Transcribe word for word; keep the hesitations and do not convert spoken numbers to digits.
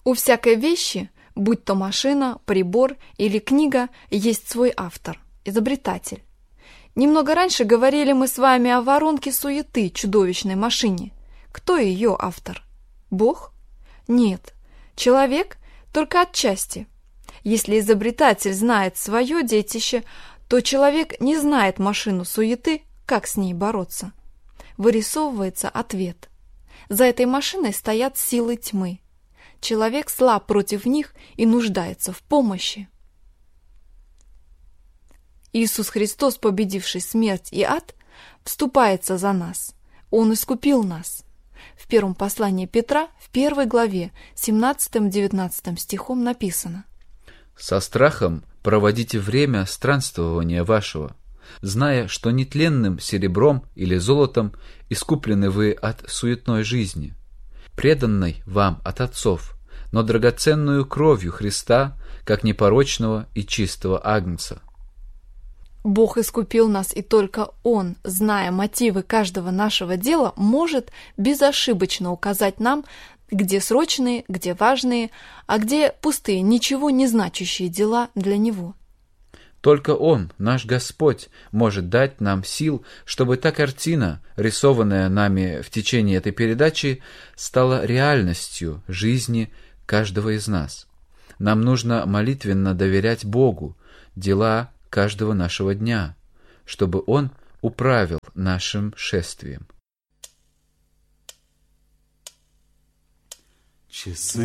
У всякой вещи, будь то машина, прибор или книга, есть свой автор, изобретатель. Немного раньше говорили мы с вами о воронке суеты, чудовищной машине. Кто ее автор? Бог? Нет. Человек? Только отчасти. Если изобретатель знает свое детище, то человек не знает машину суеты, как с ней бороться. Вырисовывается ответ. За этой машиной стоят силы тьмы. Человек слаб против них и нуждается в помощи. Иисус Христос, победивший смерть и ад, вступается за нас. Он искупил нас. В первом послании Петра, в первой главе, семнадцатым-девятнадцатым стихом написано: «Со страхом проводите время странствования вашего, зная, что нетленным серебром или золотом искуплены вы от суетной жизни, преданной вам от отцов, но драгоценную кровью Христа, как непорочного и чистого агнца». Бог искупил нас, и только Он, зная мотивы каждого нашего дела, может безошибочно указать нам, где срочные, где важные, а где пустые, ничего не значащие дела для Него. Только Он, наш Господь, может дать нам сил, чтобы та картина, рисованная нами в течение этой передачи, стала реальностью жизни каждого из нас. Нам нужно молитвенно доверять Богу дела каждого нашего дня, чтобы Он управил нашим шествием. Часы